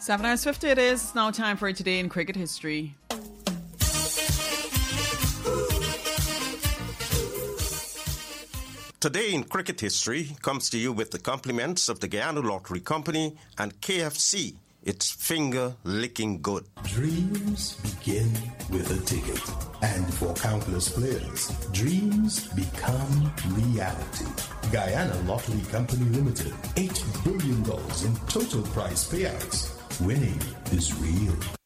7 hours 50 it is. It's now time for Today in Cricket History. Today in Cricket History comes to you with the compliments of the Guyana Lottery Company and KFC. It's finger-licking good. Dreams begin with a ticket. And for countless players, dreams become reality. Guyana Lottery Company Limited, $8 billion in total prize payouts. Winning is real.